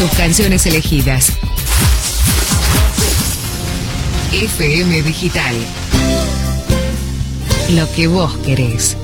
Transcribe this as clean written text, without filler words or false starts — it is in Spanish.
tus canciones elegidas. FM Digital. Lo que vos querés.